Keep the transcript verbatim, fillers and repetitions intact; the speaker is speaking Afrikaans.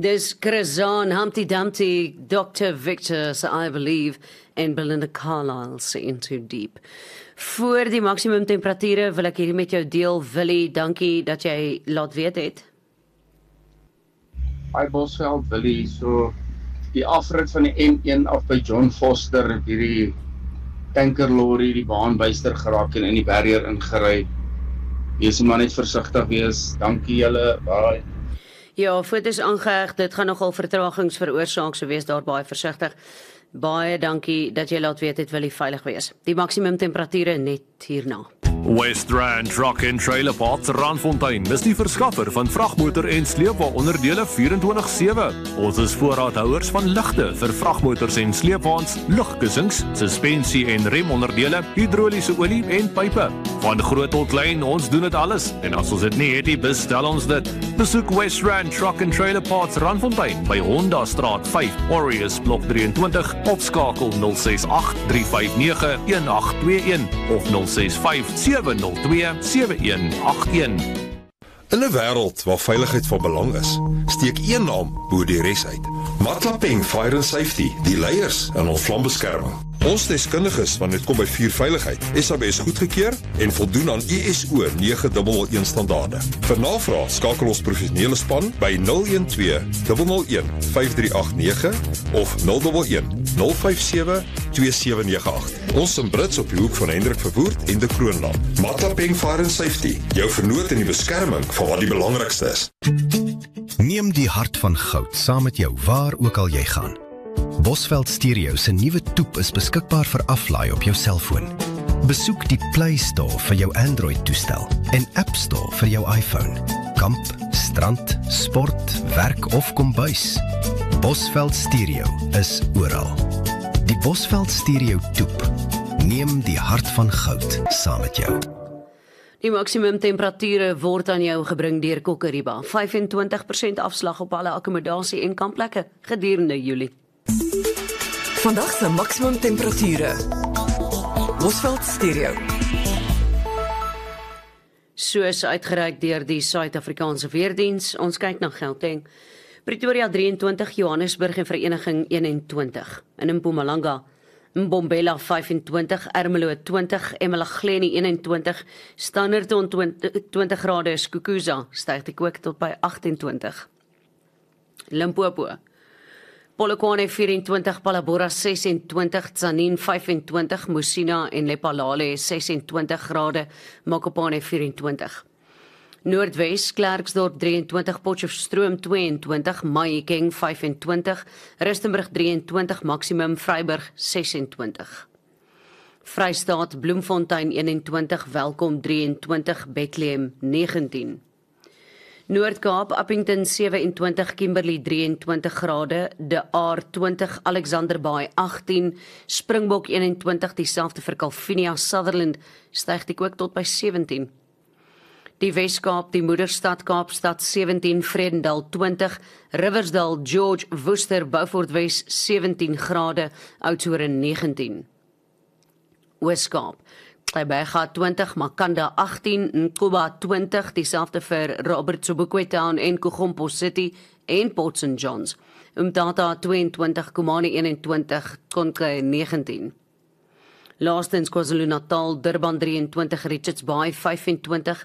Dis Chris Zahn, Humpty Dumpty, Doctor Victor, so I believe, en Belinda Carlisle se Into Deep. Voor die maksimum temperature wil ek hier met jou deel, Willie, dankie dat jy laat weet het. Hi Bosveld, Willie, so die afrit van die N een af by John Foster, het hierdie tankerlorry die baanbuister geraak en in die barrier ingery. Wees maar net versigtig wees, dankie julle, bye. Ja, foto's aangeheg, dit gaan nogal vertragings veroorsaak, so wees daar baie versigtig. Baie dankie dat jy laat weet het wil jy veilig wees. Die maksimum temperature net hierna. West Rand Truck and Trailer Parts Randfontein is die verskaffer van vragmotor en sleepwa onderdele vierentwintig sewe. Ons is voorraadhouers van ligte vir vragmotors en sleepwaens, lugkussings, suspensie en remonderdele, hidroliese olie en pype. Van groot tot klein, ons doen dit alles. En as ons dit nie het nie, bestel ons dit. Besoek West Rand Truck and Trailer Parts Randfontein by Honda Straat vyf, Aureus Blok drieëntwintig, of skakel nul ses agt drie vyf nege een agt twee een of nul ses vyf sewe nul twee sewe een agt een. In 'n wêreld waar veiligheid van belang is, steek een naam bo die res uit. Matlapeng Fire and Safety, die leiers in ons vlambeskerming. Ons deskundiges wanneer dit kom by vuurveiligheid, S A B S goedgekeur en voldoen aan I S O nege nul nul een standaarde. Vir navraag skakel ons professionele span by nul een twee nul nul een vyf drie agt nege of nul een een nul vyf sewe twee sewe nege agt. Ons in Brits op die hoek van Hendrik Verwoerd en de Kroonland. Matlapeng Fire and Safety, jou vernoot in die beskerming van wat die belangrikste is. Neem die hart van goud saam met jou waar ook al jy gaan. Bosveld Stereo se nuwe toep is beskikbaar vir aflaai op jou selfoon. Besoek die Play Store vir jou Android-toestel en App Store vir jou iPhone. Kamp, strand, sport, werk of kombuis. Bosveld Stereo is oral. Die Bosveld Stereo toep. Neem die hart van goud saam met jou. Die maksimum temperature word aan jou gebring deur Kokeriba. vyf en twintig persent afslag op alle akkommodasie en kampplekke gedurende Julie. Vandag se maksimum temperature. Bosveld Stereo. Soos uitgereik deur die Suid-Afrikaanse Weerdiens, ons kyk na Gauteng. Pretoria drieëntwintig, Johannesburg en Vereniging eenentwintig. In Mpumalanga, Mbombela vyf en twintig, Ermelo twintig, eMalahleni eenentwintig, Standerton twintig grade, Skukuza styg die kook tot by agt en twintig. Limpopo, Polokwane vyf en twintig, Palabora ses en twintig, Tzaneen vyf en twintig, Musina en Lephalale ses en twintig grade, Mokopane vyf en twintig. Noordwes, Klerksdorp drieëntwintig, Potchefstroom twee en twintig, Mahikeng vyf en twintig, Rustenburg drieëntwintig, maksimum Vryburg ses en twintig. Vrystaat, Bloemfontein eenentwintig, Welkom drieëntwintig, Bethlehem negentien. Noord-Kaap, Appington sewe en twintig, Kimberley drieëntwintig grade, De Aar twintig, Alexanderbaai agttien, Springbok eenentwintig, dieselfde vir Calvinia, Sutherland styg die kook tot by sewentien. Die Weskaap, die Moederstad Kaapstad sewentien, Vredendal twintig, Riversdal, George, Woester, Beaufort Wes sewentien grade, Oudtshoorn negentien. Ooskaap, Kleiberga twintig, Makanda agttien, Nkuba twintig, dieselfde vir Robert Sobukwe Town en Kugompo City en Port Saint Johns. Umtata tweeëntwintig, Kumani eenentwintig, Konke negentien. Laastens KwaZulu-Natal, Durban drieëntwintig, Richards Bay vyf en twintig,